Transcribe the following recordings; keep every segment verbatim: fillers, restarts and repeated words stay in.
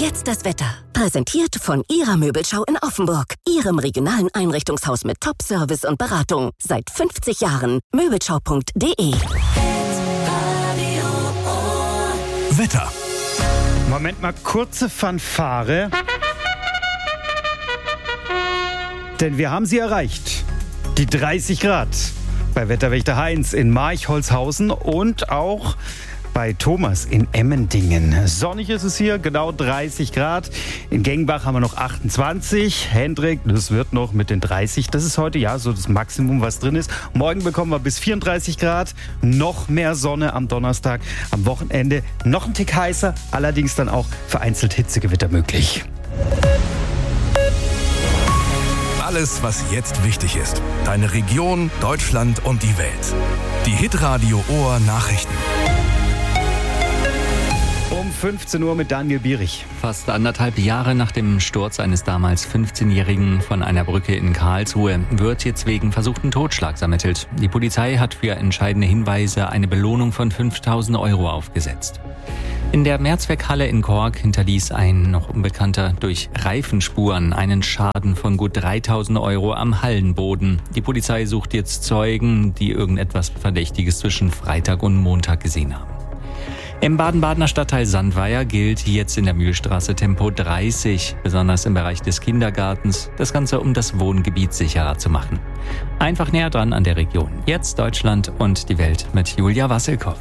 Jetzt das Wetter. Präsentiert von Ihrer Möbelschau in Offenburg. Ihrem regionalen Einrichtungshaus mit Top-Service und Beratung. Seit fünfzig Jahren. Möbelschau punkt de. Wetter. Moment mal, kurze Fanfare. Denn wir haben sie erreicht. Die dreißig Grad. Bei Wetterwächter Heinz in Marchholzhausen und auch bei Thomas in Emmendingen. Sonnig ist es hier, genau dreißig Grad. In Gengenbach haben wir noch achtundzwanzig. Hendrik, das wird noch mit den dreißig. Das ist heute ja so das Maximum, was drin ist. Morgen bekommen wir bis vierunddreißig Grad. Noch mehr Sonne am Donnerstag. Am Wochenende noch ein Tick heißer. Allerdings dann auch vereinzelt Hitzegewitter möglich. Alles, was jetzt wichtig ist. Deine Region, Deutschland und die Welt. Die Hitradio Ohr Nachrichten. Um fünfzehn Uhr mit Daniel Bierich. Fast anderthalb Jahre nach dem Sturz eines damals fünfzehnjährigen von einer Brücke in Karlsruhe wird jetzt wegen versuchten Totschlags ermittelt. Die Polizei hat für entscheidende Hinweise eine Belohnung von fünftausend Euro aufgesetzt. In der Mehrzweckhalle in Kork hinterließ ein noch Unbekannter durch Reifenspuren einen Schaden von gut dreitausend Euro am Hallenboden. Die Polizei sucht jetzt Zeugen, die irgendetwas Verdächtiges zwischen Freitag und Montag gesehen haben. Im Baden-Badener Stadtteil Sandweier gilt jetzt in der Mühlstraße Tempo dreißig, besonders im Bereich des Kindergartens, das Ganze um das Wohngebiet sicherer zu machen. Einfach näher dran an der Region. Jetzt Deutschland und die Welt mit Julia Wassilkow.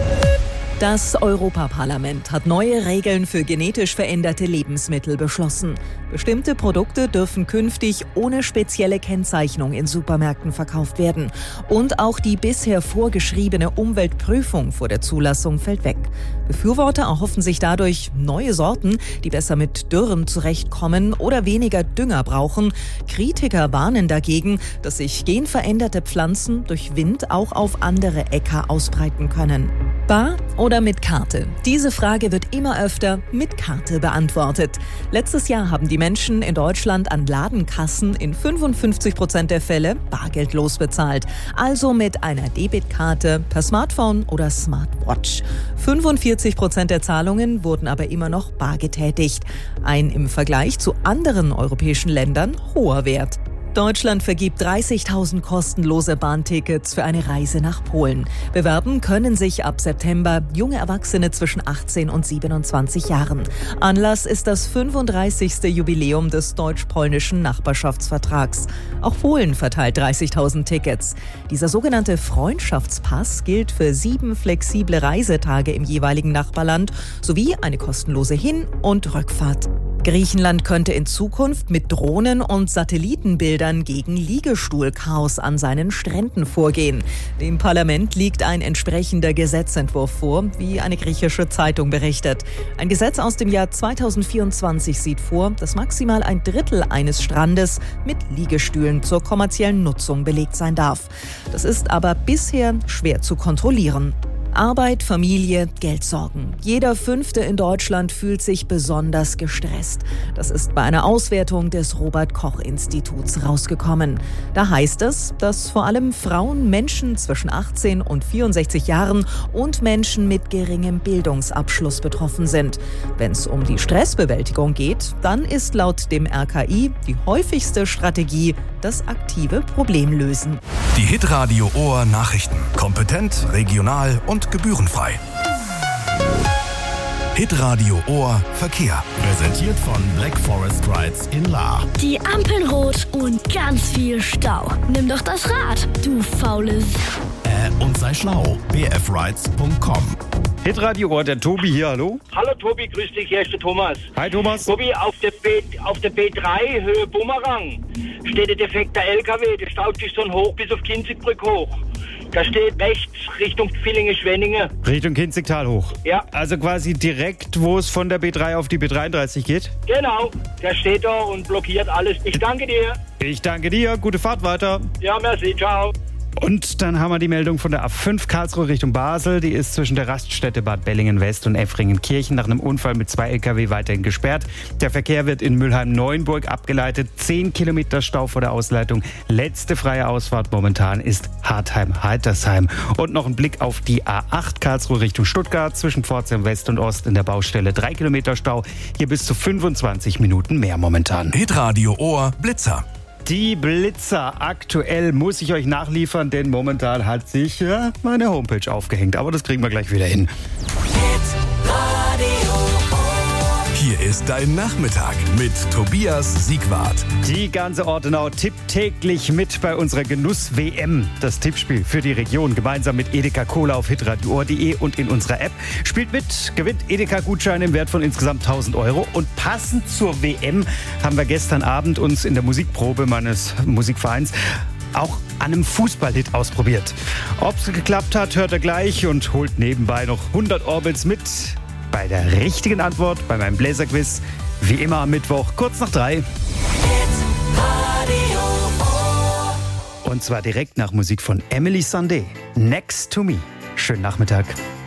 Das Europaparlament hat neue Regeln für genetisch veränderte Lebensmittel beschlossen. Bestimmte Produkte dürfen künftig ohne spezielle Kennzeichnung in Supermärkten verkauft werden. Und auch die bisher vorgeschriebene Umweltprüfung vor der Zulassung fällt weg. Befürworter erhoffen sich dadurch neue Sorten, die besser mit Dürren zurechtkommen oder weniger Dünger brauchen. Kritiker warnen dagegen, dass sich genveränderte Pflanzen durch Wind auch auf andere Äcker ausbreiten können. Bar oder mit Karte? Diese Frage wird immer öfter mit Karte beantwortet. Letztes Jahr haben die Menschen in Deutschland an Ladenkassen in fünfundfünfzig Prozent der Fälle bargeldlos bezahlt. Also mit einer Debitkarte per Smartphone oder Smartwatch. fünfundvierzig Prozent der Zahlungen wurden aber immer noch bar getätigt. Ein im Vergleich zu anderen europäischen Ländern hoher Wert. Deutschland vergibt dreißigtausend kostenlose Bahntickets für eine Reise nach Polen. Bewerben können sich ab September junge Erwachsene zwischen achtzehn und siebenundzwanzig Jahren. Anlass ist das fünfunddreißigste Jubiläum des deutsch-polnischen Nachbarschaftsvertrags. Auch Polen verteilt dreißigtausend Tickets. Dieser sogenannte Freundschaftspass gilt für sieben flexible Reisetage im jeweiligen Nachbarland sowie eine kostenlose Hin- und Rückfahrt. Griechenland könnte in Zukunft mit Drohnen und Satellitenbildern gegen Liegestuhlchaos an seinen Stränden vorgehen. Dem Parlament liegt ein entsprechender Gesetzentwurf vor, wie eine griechische Zeitung berichtet. Ein Gesetz aus dem Jahr zweitausendvierundzwanzig sieht vor, dass maximal ein Drittel eines Strandes mit Liegestühlen zur kommerziellen Nutzung belegt sein darf. Das ist aber bisher schwer zu kontrollieren. Arbeit, Familie, Geldsorgen. Jeder Fünfte in Deutschland fühlt sich besonders gestresst. Das ist bei einer Auswertung des Robert-Koch-Instituts rausgekommen. Da heißt es, dass vor allem Frauen, Menschen zwischen achtzehn und vierundsechzig Jahren und Menschen mit geringem Bildungsabschluss betroffen sind. Wenn es um die Stressbewältigung geht, dann ist laut dem R K I die häufigste Strategie das aktive Problemlösen. Die Hitradio Ohr Nachrichten. Kompetent, regional und gebührenfrei. Hitradio Ohr Verkehr. Präsentiert von Black Forest Rides in Lahr. Die Ampeln rot und ganz viel Stau. Nimm doch das Rad, du faules. Äh, und sei schlau. b f rides punkt com. Hitradio Ohr, der Tobi hier, hallo? Hallo Tobi, grüß dich, hier ist der Thomas. Hi Thomas. Tobi, auf der, B, auf der B drei Höhe Bumerang steht der defekte L K W, der staut sich so hoch bis auf Kinzigbrück hoch. Da steht rechts Richtung Villingen-Schwenningen. Richtung Kinzigtal hoch? Ja. Also quasi direkt, wo es von der B drei auf die B dreiunddreißig geht? Genau, der steht da und blockiert alles. Ich danke dir. Ich danke dir, gute Fahrt weiter. Ja, merci, ciao. Und dann haben wir die Meldung von der A fünf Karlsruhe Richtung Basel. Die ist zwischen der Raststätte Bad Bellingen-West und Effringen-Kirchen nach einem Unfall mit zwei L K W weiterhin gesperrt. Der Verkehr wird in Mülheim-Neuenburg abgeleitet. Zehn Kilometer Stau vor der Ausleitung. Letzte freie Ausfahrt momentan ist Hartheim-Heitersheim. Und noch ein Blick auf die A acht Karlsruhe Richtung Stuttgart. Zwischen Pforzheim West und Ost in der Baustelle drei Kilometer Stau. Hier bis zu fünfundzwanzig Minuten mehr momentan. Hitradio Ohr Blitzer. Die Blitzer aktuell muss ich euch nachliefern, denn momentan hat sich ja, meine Homepage aufgehängt. Aber das kriegen wir gleich wieder hin. Hier ist dein Nachmittag mit Tobias Siegwart. Die ganze Ortenau tippt täglich mit bei unserer Genuss-W M. Das Tippspiel für die Region gemeinsam mit Edeka Cola auf hitradio ohr punkt de und in unserer App. Spielt mit, gewinnt Edeka-Gutscheine im Wert von insgesamt tausend Euro. Und passend zur W M haben wir gestern Abend uns in der Musikprobe meines Musikvereins auch an einem Fußballhit ausprobiert. Ob es geklappt hat, hört er gleich und holt nebenbei noch hundert Orbits mit. Bei der richtigen Antwort bei meinem Bläserquiz, wie immer am Mittwoch, kurz nach drei. Und zwar direkt nach Musik von Emily Sandé. Next to Me. Schönen Nachmittag.